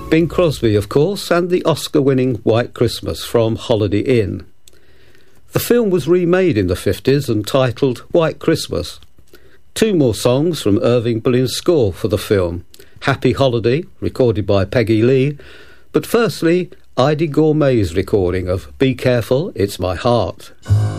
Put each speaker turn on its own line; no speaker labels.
Bing Crosby, of course, and the Oscar-winning White Christmas from Holiday Inn. The film was remade in the 50s and titled White Christmas. Two more songs from Irving Berlin's score for the film. Happy Holiday, recorded by Peggy Lee, but firstly, Eydie Gourmet's recording of Be Careful, It's My Heart.